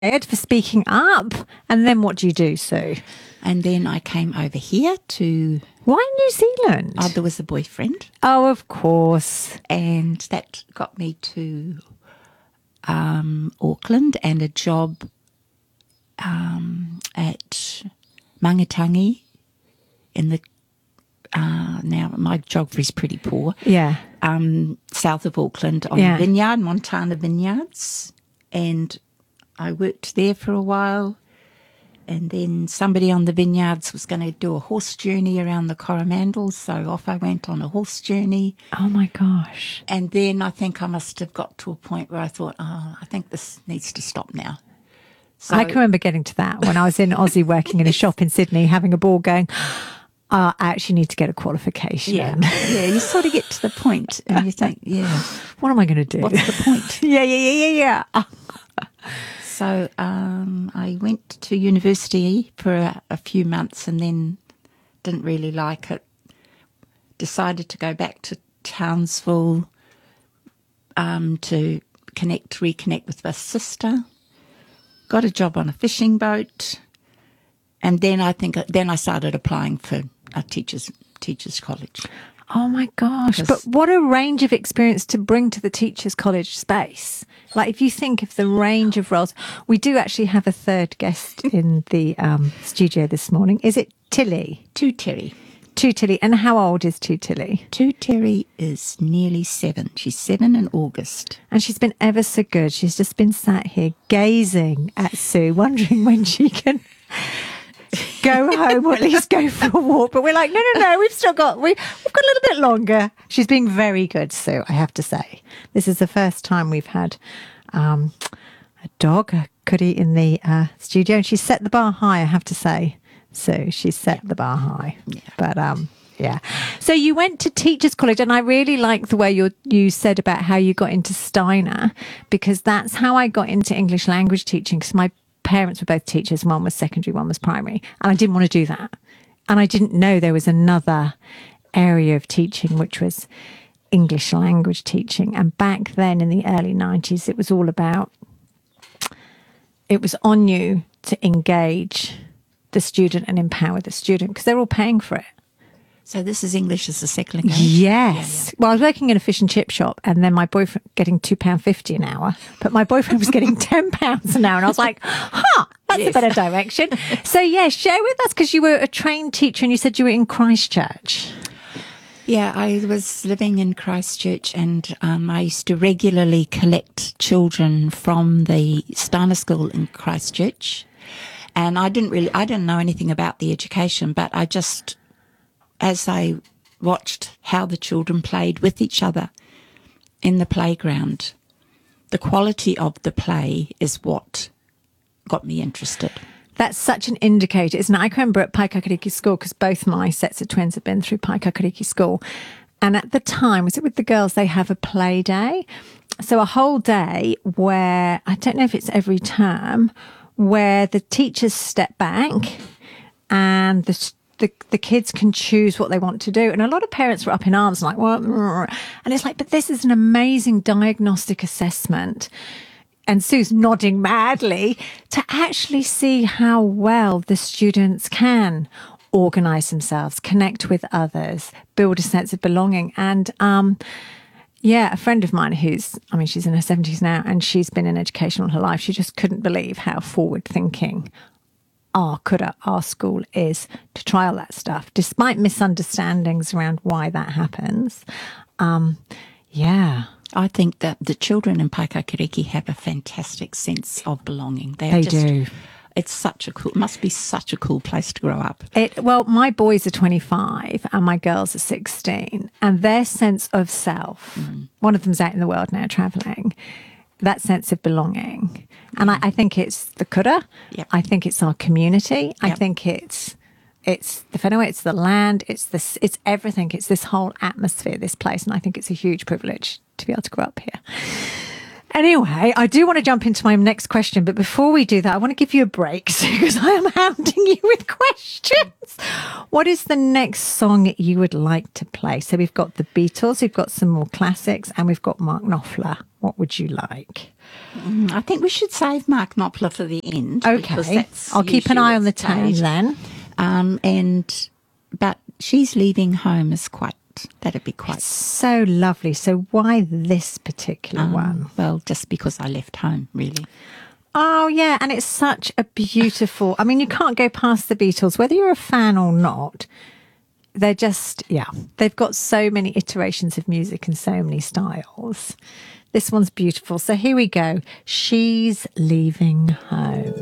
for speaking up. And then what do you do, Sue? And then I came over here to... Why New Zealand? there was a boyfriend. Oh, of course. And that got me to Auckland and a job at Mangatangi in the... now, my geography's pretty poor. Yeah. South of Auckland on Yeah. vineyard, Montana Vineyards. And I worked there for a while. And then somebody on the vineyards was going to do a horse journey around the Coromandel. So off I went on a horse journey. Oh, my gosh. And then I think I must have got to a point where I thought, I think this needs to stop now. So, I can remember getting to that when I was in Aussie working in a shop in Sydney, having a ball going, I actually need to get a qualification. yeah, you sort of get to the point and you think, What am I going to do? what's the point? Yeah. So I went to university for a few months and then didn't really like it. Decided to go back to Townsville to reconnect with my sister. Got a job on a fishing boat. And then I started applying for a teachers college. Oh, my gosh. But what a range of experience to bring to the Teachers College space. Like, if you think of the range of roles, we do actually have a third guest in the studio this morning. Is it Tilly? To Terry. Tu Tilly. And how old is Tu Tilly? To Terry is nearly 7. She's 7 in August. And she's been ever so good. She's just been sat here gazing at Sue, wondering when she can go home or at least go for a walk. But we're like, no, we've got a little bit longer. She's being very good, Sue, I have to say. This is the first time we've had a dog, a Cuddy, in the studio. And she's set the bar high, I have to say. So she's set the bar high. Yeah. But yeah. So you went to Teachers College, and I really like the way you said about how you got into Steiner, because that's how I got into English language teaching, because my parents were both teachers. One was secondary, one was primary. And I didn't want to do that. And I didn't know there was another area of teaching, which was English language teaching. And back then in the early 90s, it was all about, it was on you to engage the student and empower the student, because they're all paying for it. So this is English as a second language? Yes. Yeah. Well, I was working in a fish and chip shop, and then my boyfriend getting £2.50 an hour, but my boyfriend was getting £10 an hour, and I was like, that's a better direction. So yeah, share with us, because you were a trained teacher and you said you were in Christchurch. Yeah, I was living in Christchurch, and I used to regularly collect children from the Steiner School in Christchurch. And I didn't know anything about the education, but I just, as I watched how the children played with each other in the playground, the quality of the play is what got me interested. That's such an indicator, isn't it? I can remember at Paikakariki School, because both my sets of twins have been through Paikakariki School. And at the time, was it with the girls, they have a play day. So a whole day where, I don't know if it's every term, where the teachers step back and the kids can choose what they want to do. And a lot of parents were up in arms like, what? And it's like, but this is an amazing diagnostic assessment. And Sue's nodding madly to actually see how well the students can organise themselves, connect with others, build a sense of belonging. And yeah, a friend of mine she's in her 70s now, and she's been in education all her life. She just couldn't believe how forward-thinking our school is to try all that stuff, despite misunderstandings around why that happens. Yeah. I think that the children in Paikakariki have a fantastic sense of belonging. They do. It's must be such a cool place to grow up. Well, my boys are 25 and my girls are 16, and their sense of self, one of them's out in the world now travelling, that sense of belonging. And I think it's the kura. Yep. I think it's our community. Yep. I think it's the whenua, it's the land, it's everything. It's this whole atmosphere, this place. And I think it's a huge privilege to be able to grow up here. Anyway, I do want to jump into my next question, but before we do that, I want to give you a break because I am hounding you with questions. What is the next song you would like to play? So we've got the Beatles, we've got some more classics, and we've got Mark Knopfler. What would you like? I think we should save Mark Knopfler for the end. Okay, I'll keep an eye on the time then. But She's Leaving Home is that'd be quite... So lovely. So why this particular one? Well, just because I left home, really. Oh, yeah. And it's such a beautiful... I mean, you can't go past the Beatles, whether you're a fan or not. They're just, they've got so many iterations of music and so many styles. This one's beautiful. So here we go. She's Leaving Home.